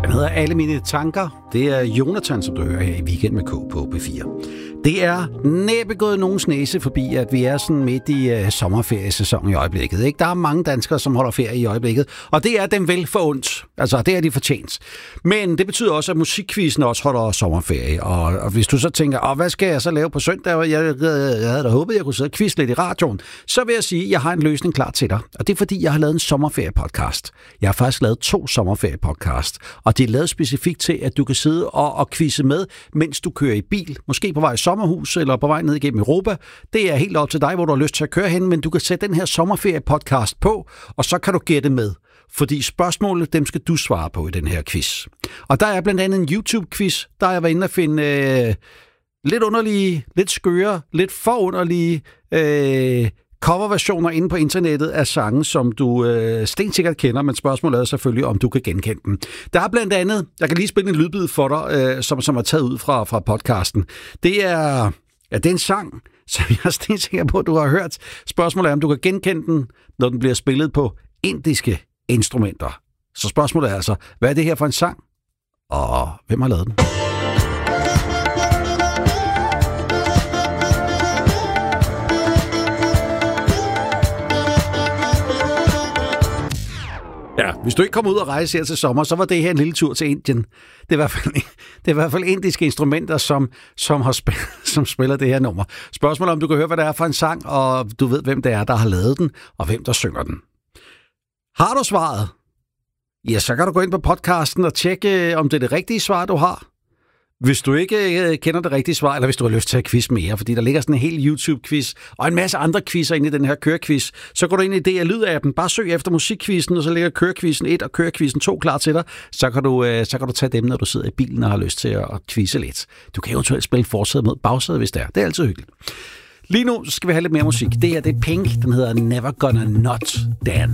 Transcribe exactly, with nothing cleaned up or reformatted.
Den hedder Alle mine tanker. Det er Jonathan, som du hører her i Weekend med K på P fire. Det er næppe gået nogens næse forbi, at vi er sådan midt i uh, sommerferiesæsonen i øjeblikket. Ikke? Der er mange danskere, som holder ferie i øjeblikket, og det er dem vel for ondt. Altså, det er de fortjent. Men det betyder også, at musikquizzen også holder sommerferie. Og, og hvis du så tænker, Åh, hvad skal jeg så lave på søndag? Jeg, jeg, jeg havde da håbet, jeg kunne sidde og quizze lidt i radioen. Så vil jeg sige, at jeg har en løsning klar til dig. Og det er, fordi jeg har lavet en sommerferiepodcast. Jeg har faktisk lavet to sommerferiepodcast. Og det er lavet specifikt til, at du kan sidde og, og quizze med, mens du kører i bil. Måske på vej i sommerhus eller på vej ned igennem Europa. Det er helt op til dig, hvor du har lyst til at køre hen, men du kan sætte den her sommerferiepodcast på, og så kan du gætte med. Fordi spørgsmålet, dem skal du svare på i den her quiz. Og der er blandt andet en YouTube-quiz, der er jeg været inde at finde øh, lidt underlige, lidt skøre, lidt forunderlige øh, coverversioner inde på internettet af sange, som du øh, stensikkert kender, men spørgsmålet er selvfølgelig, om du kan genkende dem. Der er blandt andet, jeg kan lige spille en lydbid for dig, øh, som, som er taget ud fra, fra podcasten. Det er, ja, det er en sang, som jeg er stensikker på, du har hørt. Spørgsmålet er, om du kan genkende den, når den bliver spillet på indiske instrumenter. Så spørgsmålet er altså, hvad er det her for en sang? Og hvem har lavet den? Ja, hvis du ikke kommer ud og rejse her til sommer, så var det her en lille tur til Indien. Det er i hvert fald, det er i hvert fald indiske instrumenter, som, som, har spil, som spiller det her nummer. Spørgsmålet om du kan høre, hvad det er for en sang, og du ved, hvem det er, der har lavet den, og hvem der synger den. Har du svaret? Ja, så kan du gå ind på podcasten og tjekke, om det er det rigtige svar, du har. Hvis du ikke kender det rigtige svar, eller hvis du har lyst til at quiz mere, fordi der ligger sådan en hel YouTube-quiz og en masse andre quizzer inde i den her kørequiz, så går du ind i D R Lyd-appen, bare søg efter musikquizzen, og så ligger kørequizzen et og kørequizzen to klar til dig. Så kan, du, så kan du tage dem, når du sidder i bilen og har lyst til at quizze lidt. Du kan eventuelt spille forsæde mod bagsæde, hvis det er. Det er altid hyggeligt. Lige nu skal vi have lidt mere musik. Det her, det er Pink. Den hedder Never Gonna Not Dance.